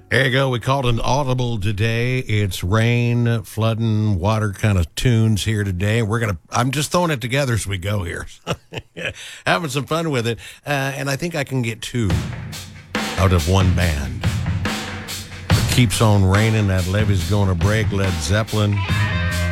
There you go. We called an audible today. It's rain, flooding, water kind of tunes here today. I'm just throwing it together as we go here. Having some fun with it. And I think I can get two out of one band. It keeps on raining. That levee's going to break. Led Zeppelin.